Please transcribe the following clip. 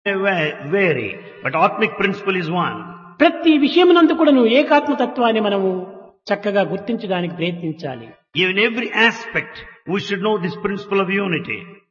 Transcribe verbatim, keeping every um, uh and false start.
may va- vary, but Atmic principle is one. ప్రతి విషయమునందు కూడాను ఏకాత్మతత్వాన్ని మనము చక్కగా గుర్తించడానికి ప్రయత్నించాలి. In every aspect, we should know this principle of unity.